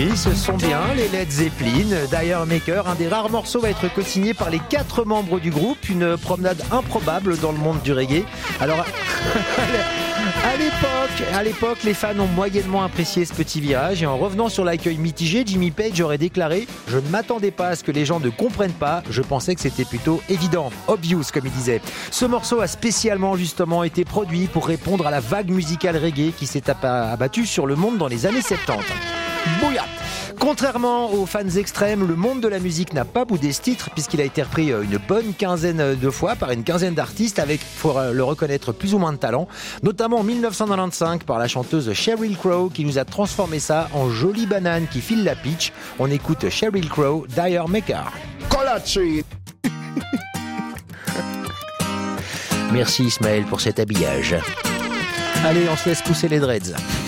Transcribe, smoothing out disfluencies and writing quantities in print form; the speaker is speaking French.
oui, ce sont bien les Led Zeppelin. Dire Maker, un des rares morceaux va être co-signé par les 4 membres du groupe. Une promenade improbable dans le monde du reggae. Alors, à l'époque, les fans ont moyennement apprécié ce petit virage. Et en revenant sur l'accueil mitigé, Jimmy Page aurait déclaré « Je ne m'attendais pas à ce que les gens ne comprennent pas. Je pensais que c'était plutôt évident. Obvious, comme il disait. » Ce morceau a spécialement justement été produit pour répondre à la vague musicale reggae qui s'est abattue sur le monde dans les années 70. Bouya! Contrairement aux fans extrêmes, le monde de la musique n'a pas boudé ce titre puisqu'il a été repris une bonne quinzaine de fois par une quinzaine d'artistes avec, faut le reconnaître, plus ou moins de talent, notamment en 1995 par la chanteuse Sheryl Crow qui nous a transformé ça en jolie banane qui file la pitch. On écoute Sheryl Crow, Dire Maker. Merci Ismaël pour cet habillage. Allez, on se laisse pousser les dreads.